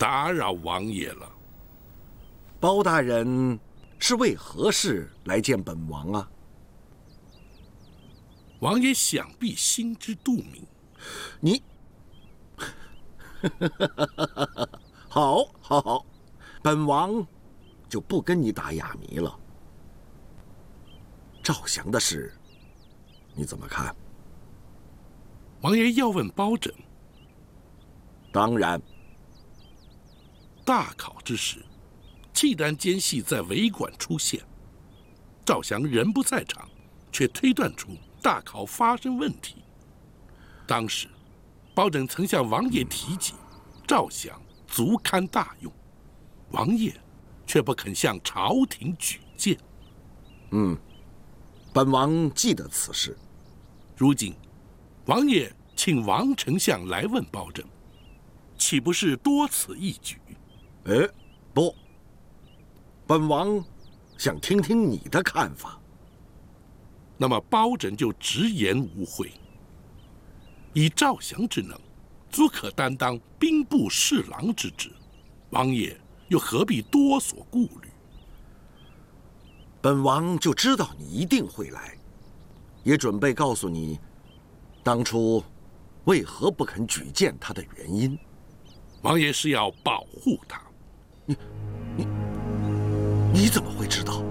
打扰王爷了。 包大人是为何事来见本王啊？ 王爷想必心知肚明。 你，好，本王就不跟你打哑谜了。赵翔的事，你怎么看？ 王爷要问包拯。 当然。 大考之时，契丹奸细在围馆出现，赵翔人不在场，却推断出大考发生问题。当时，包拯曾向王爷提及，赵翔足堪大用，王爷却不肯向朝廷举荐。 本王记得此事。 如今，王爷请王丞相来问包拯，岂不是多此一举？ 不，本王想听听你的看法。 那么包拯就直言无讳。以赵翔之能，足可担当兵部侍郎之职，王爷又何必多所顾虑？ 本王就知道你一定会来，也准备告诉你，当初为何不肯举荐他的原因。 王爷是要保护他。 你怎么会知道？